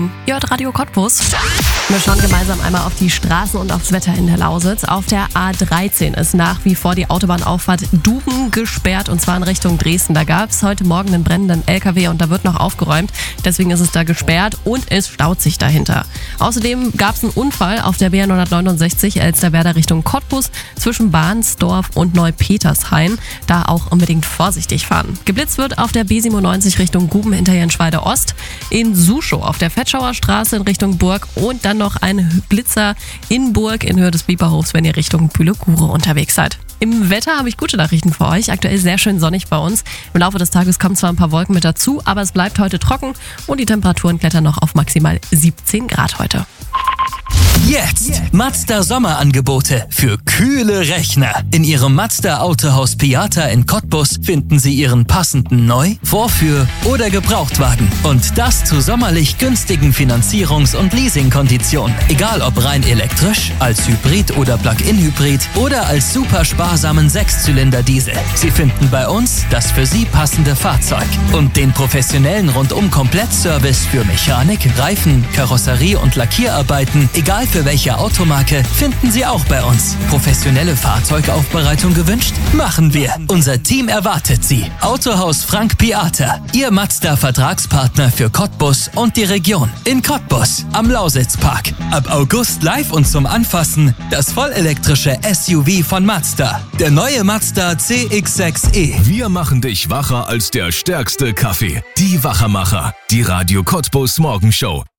Ihr hört Radio Cottbus. Wir schauen gemeinsam einmal auf die Straßen und aufs Wetter in der Lausitz. Auf der A13 ist nach wie vor die Autobahnauffahrt Duben gesperrt, und zwar in Richtung Dresden. Da gab es heute Morgen einen brennenden LKW und da wird noch aufgeräumt. Deswegen ist es da gesperrt und es staut sich dahinter. Außerdem gab es einen Unfall auf der B969 Elsterwerda Richtung Cottbus zwischen Bahnsdorf und Neupetershain. Da auch unbedingt vorsichtig fahren. Geblitzt wird auf der B97 Richtung Guben hinter Jenschwalde Ost, in Suschow auf der Fetschauer Straße in Richtung Burg und dann noch ein Blitzer in Burg in Höhe des Bieberhofs, wenn ihr Richtung Bühle-Gure unterwegs seid. Im Wetter habe ich gute Nachrichten für euch. Aktuell sehr schön sonnig bei uns. Im Laufe des Tages kommen zwar ein paar Wolken mit dazu, aber es bleibt heute trocken und die Temperaturen klettern noch auf maximal 17 Grad heute. Jetzt Mazda Sommerangebote für kühle Rechner. In Ihrem Mazda Autohaus Piata in Cottbus finden Sie Ihren passenden Neu-, Vorführ- oder Gebrauchtwagen. Und das zu sommerlich günstigen Finanzierungs- und Leasingkonditionen. Egal ob rein elektrisch, als Hybrid oder Plug-in-Hybrid oder als super sparsamen 6-Zylinder-Diesel. Sie finden bei uns das für Sie passende Fahrzeug. Und den professionellen Rundum-Komplettservice für Mechanik, Reifen, Karosserie und Lackierarbeiten, egal für welche Automarke, finden Sie auch bei uns. Professionelle Fahrzeugaufbereitung gewünscht? Machen wir. Unser Team erwartet Sie. Autohaus Frank Piata, Ihr Mazda-Vertragspartner für Cottbus und die Region. In Cottbus, am Lausitzpark. Ab August live und zum Anfassen das vollelektrische SUV von Mazda. Der neue Mazda CX-6e. Wir machen dich wacher als der stärkste Kaffee. Die Wachermacher. Die Radio Cottbus Morgenshow.